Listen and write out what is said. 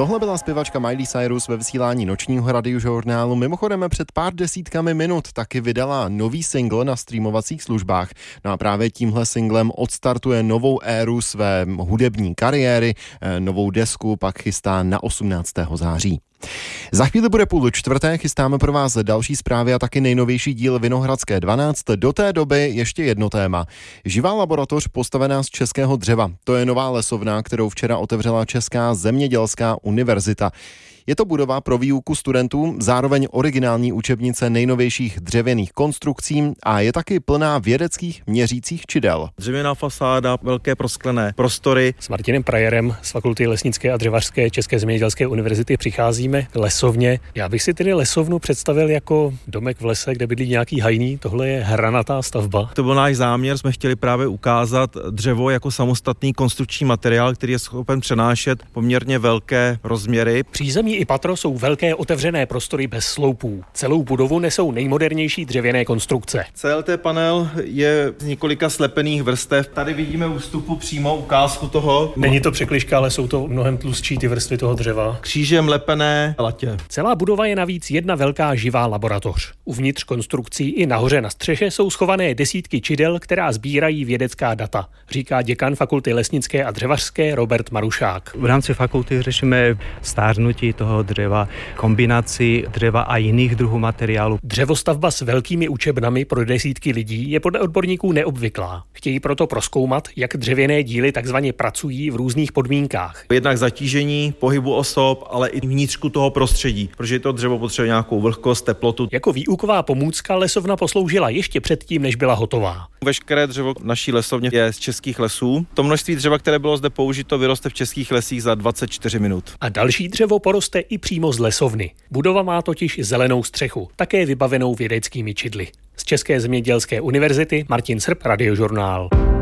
Tohle byla zpěvačka Miley Cyrus ve vysílání nočního radiožurnálu. Mimochodem před pár desítkami minut taky vydala nový single na streamovacích službách. No a právě tímhle singlem odstartuje novou éru své hudební kariéry. Novou desku pak chystá na 18. září. Za chvíli bude 3:30, chystáme pro vás další zprávy a taky nejnovější díl Vinohradské 12. Do té doby ještě jedno téma. Živá laboratoř postavená z českého dřeva. To je nová lesovna, kterou včera otevřela Česká zemědělská univerzita. Je to budova pro výuku studentů, zároveň originální učebnice nejnovějších dřevěných konstrukcí a je taky plná vědeckých měřících čidel. Dřevěná fasáda, velké prosklené prostory. S Martinem Prajerem z Fakulty lesnické a dřevařské České zemědělské univerzity přicházíme k lesovně. Já bych si tedy lesovnu představil jako domek v lese, kde bydlí nějaký hajný. Tohle je hranatá stavba. To byl náš záměr, jsme chtěli právě ukázat dřevo jako samostatný konstrukční materiál, který je schopen přenášet poměrně velké rozměry. Přízemí i patro jsou velké otevřené prostory bez sloupů. Celou budovu nesou nejmodernější dřevěné konstrukce. CLT panel je z několika slepených vrstev. Tady vidíme u vstupu přímo ukázku toho. Není to překližka, ale jsou to mnohem tlustší ty vrstvy toho dřeva. Křížem lepené latě. Celá budova je navíc jedna velká živá laboratoř. Uvnitř konstrukcí i nahoře na střeše jsou schované desítky čidel, která sbírají vědecká data, říká děkan Fakulty lesnické a dřevařské Robert Marušák. V rámci fakulty řešíme stárnutí toho dřeva, kombinaci dřeva a jiných druhů materiálu. Dřevostavba s velkými učebnami pro desítky lidí je podle odborníků neobvyklá. Chtějí proto prozkoumat, jak dřevěné díly takzvaně pracují v různých podmínkách. Jednak zatížení, pohybu osob, ale i vnitřku toho prostředí, protože to dřevo potřebuje nějakou vlhkost, teplotu. Jako výuková pomůcka lesovna posloužila ještě předtím, než byla hotová. Veškeré dřevo naší lesovně je z českých lesů. To množství dřeva, které bylo zde použito, vyroste v českých lesích za 24 minut. A další dřevo poroste i přímo z lesovny. Budova má totiž zelenou střechu, také vybavenou vědeckými čidly. Z České zemědělské univerzity Martin Srb, Radiožurnál.